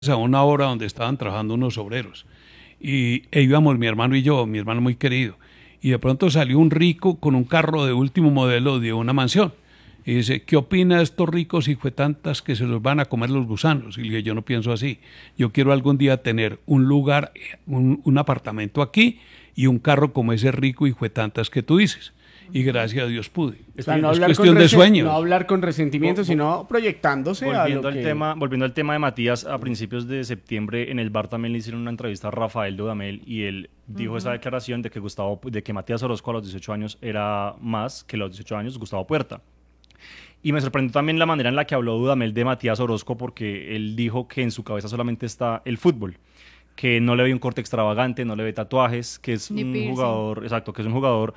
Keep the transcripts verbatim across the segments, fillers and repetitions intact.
a una hora donde estaban trabajando unos obreros. Y e íbamos mi hermano y yo, mi hermano muy querido. Y de pronto salió un rico con un carro de último modelo de una mansión. Y dice, ¿qué opina de estos ricos hijuetantas que se los van a comer los gusanos? Y le dije, yo no pienso así. Yo quiero algún día tener un lugar, un, un apartamento aquí y un carro como ese rico hijuetantas que tú dices. Y gracias a Dios pude. O sea, no es hablar cuestión con de sueños. No hablar con resentimiento, sino proyectándose volviendo a lo al que... tema Volviendo al tema de Matías, a principios de septiembre en el bar también le hicieron una entrevista a Rafael Dudamel y él dijo uh-huh. esa declaración de que Gustavo, de que Matías Orozco a los dieciocho años era más que los dieciocho años Gustavo Puerta. Y me sorprendió también la manera en la que habló Dudamel de Matías Orozco, porque él dijo que en su cabeza solamente está el fútbol, que no le ve un corte extravagante, no le ve tatuajes, que es Ni un piercing. jugador, exacto, que es un jugador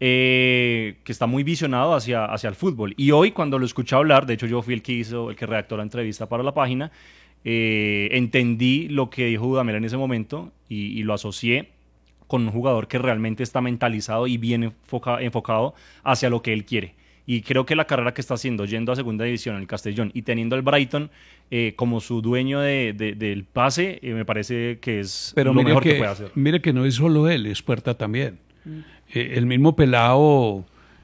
eh, que está muy visionado hacia, hacia el fútbol. Y hoy cuando lo escuché hablar, de hecho yo fui el que hizo, el que redactó la entrevista para la página, eh, entendí lo que dijo Dudamel en ese momento y, y lo asocié con un jugador que realmente está mentalizado y bien enfoca, enfocado hacia lo que él quiere. Y creo que la carrera que está haciendo, yendo a segunda división en el Castellón y teniendo al Brighton eh, como su dueño de, de, del pase, eh, me parece que es Pero lo mire mejor que, que puede hacer. Mire que no es solo él, es Puerta también. Mm. Eh, el mismo pelado...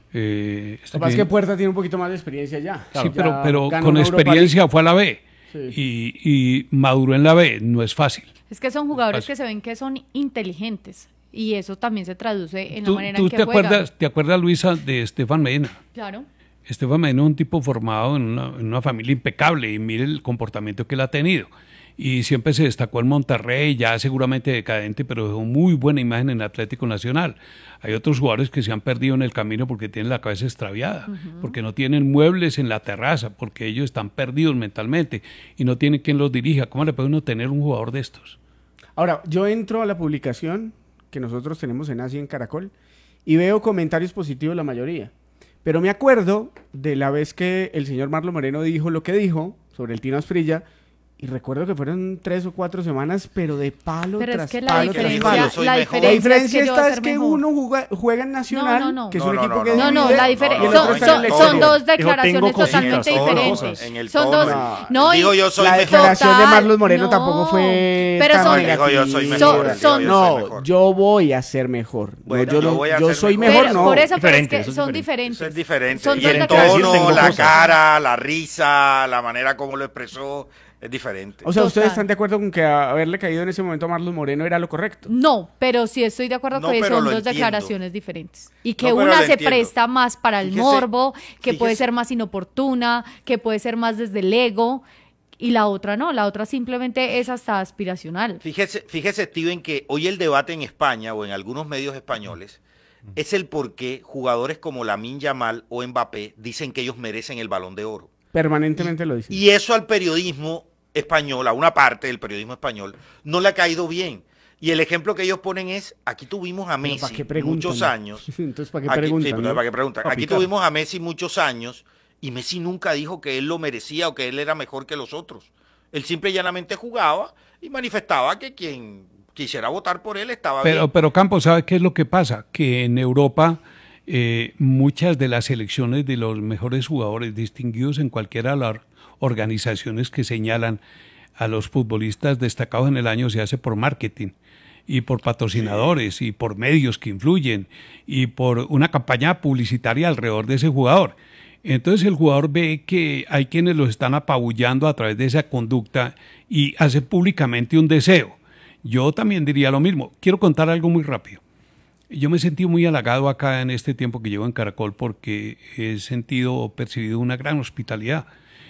Eh, Lo que pasa es que Puerta tiene un poquito más de experiencia ya. Claro. Sí, ya pero, pero con experiencia fue a la B. Sí. Y, y maduró en la B, no es fácil. Es que son jugadores que se ven que son inteligentes. Y eso también se traduce en ¿Tú, la manera tú en que te juegan. Acuerdas, ¿Te acuerdas, Luisa, de Estefan Medina? Claro. Estefan Medina es un tipo formado en una, en una familia impecable y mire el comportamiento que él ha tenido. Y siempre se destacó en Monterrey, ya seguramente decadente, pero dejó muy buena imagen en Atlético Nacional. Hay otros jugadores que se han perdido en el camino porque tienen la cabeza extraviada, uh-huh. porque no tienen muebles en la terraza, porque ellos están perdidos mentalmente y no tienen quien los dirija. ¿Cómo le puede uno tener un jugador de estos? Ahora, yo entro a la publicación que nosotros tenemos en Asia en Caracol y veo comentarios positivos la mayoría. Pero me acuerdo de la vez que el señor Marlon Moreno dijo lo que dijo sobre el Tino Asprilla y recuerdo que fueron tres o cuatro semanas, pero de palo pero tras es que palo la tras diferencia, palo. La diferencia, la diferencia es que, esta es que mejor. uno juega, juega en Nacional, no, no, no. que es no, un no, equipo no, que No, no, divide, la diferencia no, no, son, no, son, no, son no, dos declaraciones tengo cositas, totalmente todos diferentes. en el Son tono, dos. no, No, digo yo soy la mejor. declaración Total, de Marlon Moreno no, tampoco fue pero tan son, digo yo soy mejor, son, digo son, yo no, soy mejor. yo voy a ser mejor. Bueno, yo yo no, voy a yo ser soy mejor. mejor, pero, no. por eso, pero es Diferente, que eso es son diferente. diferentes. Eso es diferente. Son Y dos el declaraciones. tono, la cosas. cara, la risa, la manera como lo expresó, es diferente. O sea, ¿ustedes Total. están de acuerdo con que haberle caído en ese momento a Marlon Moreno era lo correcto? No, pero sí estoy de acuerdo No, que pero son lo dos entiendo. declaraciones diferentes. Y que No, pero una lo se entiendo. presta más para el Fíjese- morbo, que fíjese- puede ser más inoportuna, que puede ser más desde el ego, y la otra no, la otra simplemente es hasta aspiracional. Fíjese, fíjese, Steven, que hoy el debate en España o en algunos medios españoles es el por qué jugadores como Lamine Yamal o Mbappé dicen que ellos merecen el Balón de Oro. Permanentemente lo dicen. Y eso al periodismo español, a una parte del periodismo español, no le ha caído bien. Y el ejemplo que ellos ponen es, aquí tuvimos a Pero ¿para Messi qué preguntan? muchos años. Entonces, ¿para qué Aquí, preguntan? sí, pero no? ¿para qué preguntan? Para Aquí picar. tuvimos a Messi muchos años y Messi nunca dijo que él lo merecía o que él era mejor que los otros. Él simple y llanamente jugaba y manifestaba que quien quisiera votar por él estaba Pero, bien. pero Campos, ¿sabe qué es lo que pasa? Que en Europa eh, muchas de las selecciones de los mejores jugadores distinguidos en cualquiera de las organizaciones que señalan a los futbolistas destacados en el año se hace por marketing y por patrocinadores y por medios que influyen y por una campaña publicitaria alrededor de ese jugador. Entonces el jugador ve que hay quienes los están apabullando a través de esa conducta y hace públicamente un deseo. Yo también diría lo mismo. Quiero contar algo muy rápido. Yo me he sentido muy halagado acá en este tiempo que llevo en Caracol porque he sentido o percibido una gran hospitalidad.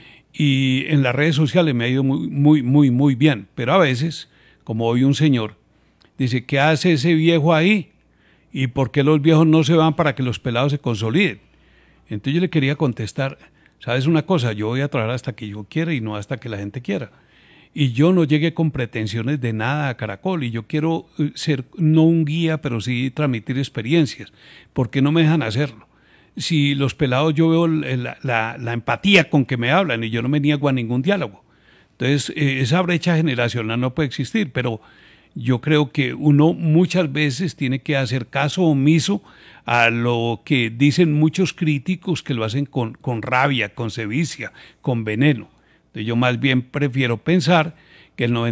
Y en las redes sociales me ha ido muy, muy, muy, muy bien. Pero a veces, como hoy un señor, dice, ¿qué hace ese viejo ahí? ¿Y por qué los viejos no se van para que los pelados se consoliden? Entonces yo le quería contestar, ¿sabes una cosa? Yo voy a trabajar hasta que yo quiera y no hasta que la gente quiera. Y yo no llegué con pretensiones de nada a Caracol y yo quiero ser no un guía, pero sí transmitir experiencias. ¿Por qué no me dejan hacerlo? Si los pelados yo veo la, la, la empatía con que me hablan y yo no me niego a ningún diálogo. Entonces eh, esa brecha generacional no puede existir, pero yo creo que uno muchas veces tiene que hacer caso omiso a lo que dicen muchos críticos que lo hacen con, con rabia, con sevicia, con veneno. Entonces yo más bien prefiero pensar que el